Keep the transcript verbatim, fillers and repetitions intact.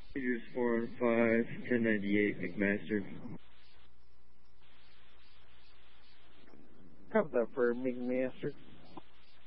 Figures four on five, ten ninety-eight, McMaster. Copy that for McMaster.